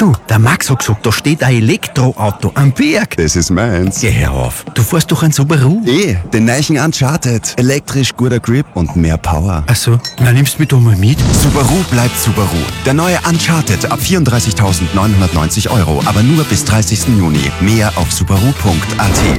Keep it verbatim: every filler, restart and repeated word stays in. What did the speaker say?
Du, der Max hat gesagt, da steht ein Elektroauto am Berg. Das ist meins. Geh her auf. Du fährst doch ein Subaru. Eh, den neichen Uncharted. Elektrisch, guter Grip und mehr Power. Ach so, na nimmst du mich doch mal mit. Subaru bleibt Subaru. Der neue Uncharted ab vierunddreißigtausendneunhundertneunzig Euro, aber nur bis dreißigsten Juni. Mehr auf subaru punkt a t.